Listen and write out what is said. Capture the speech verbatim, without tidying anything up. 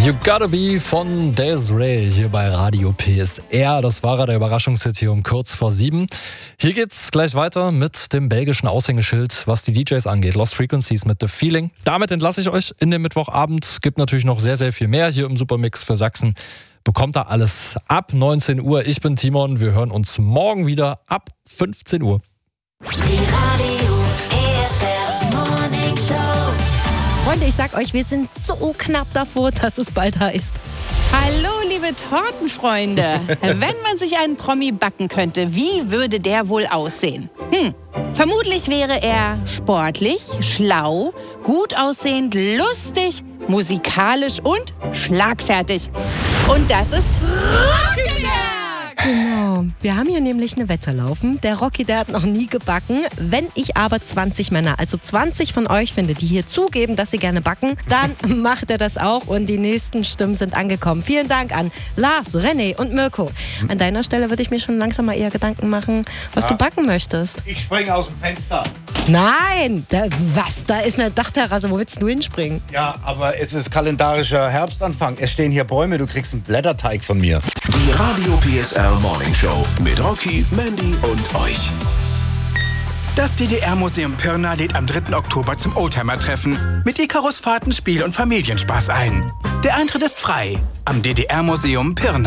You Gotta Be von Des'ree hier bei Radio P S R. Das war der Überraschungshit hier um kurz vor sieben. Hier geht's gleich weiter mit dem belgischen Aushängeschild, was die D Js angeht. Lost Frequencies mit The Feeling. Damit entlasse ich euch in den Mittwochabend. Gibt natürlich noch sehr, sehr viel mehr hier im Supermix für Sachsen. Bekommt da alles ab neunzehn Uhr. Ich bin Timon. Wir hören uns morgen wieder ab fünfzehn Uhr. Die Radio P S R Morning Show. Freunde, ich sag euch, wir sind so knapp davor, dass es bald heißt. Hallo, liebe Tortenfreunde. Wenn man sich einen Promi backen könnte, wie würde der wohl aussehen? Hm, vermutlich wäre er sportlich, schlau, gut aussehend, lustig, musikalisch und schlagfertig. Und das ist Rockyberg! Genau, wir haben hier nämlich eine Wette laufen. Der Rocky, der hat noch nie gebacken. Wenn ich aber zwanzig Männer, also zwanzig von euch finde, die hier zugeben, dass sie gerne backen, dann macht er das auch und die nächsten Stimmen sind angekommen. Vielen Dank an Lars, René und Mirko. An deiner Stelle würde ich mir schon langsam mal eher Gedanken machen, was Ja. du backen möchtest. Ich springe aus dem Fenster. Nein, da, was? Da ist eine Dachterrasse, wo willst du hinspringen? Ja, aber es ist kalendarischer Herbstanfang. Es stehen hier Bäume, du kriegst einen Blätterteig von mir. Die Radio P S R Morning Show mit Rocky, Mandy und euch. Das D D R-Museum Pirna lädt am dritten Oktober zum Oldtimer-Treffen mit Icarus-Fahrten, Spiel- und Familienspaß ein. Der Eintritt ist frei am D D R-Museum Pirna.